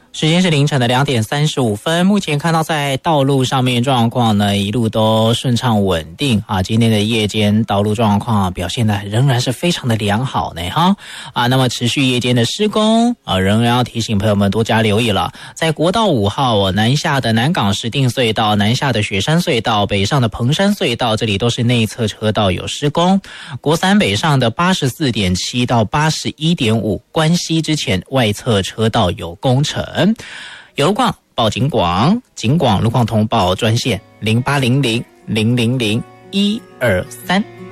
时间是凌晨的2点35分，目前看到在道路上面状况呢，一路都顺畅稳定啊。今天的夜间道路状况表现的仍然是非常的良好呢哈啊。那么持续夜间的施工啊，仍然要提醒朋友们多加留意了。在国道5号南下的南港石碇隧道、南下的雪山隧道、北上的彭山隧道，这里都是内侧车道有施工。国3北上的84.7到81.5，关西之前外侧车道有工程。有路况报警广，警广路况通报专线0800000123。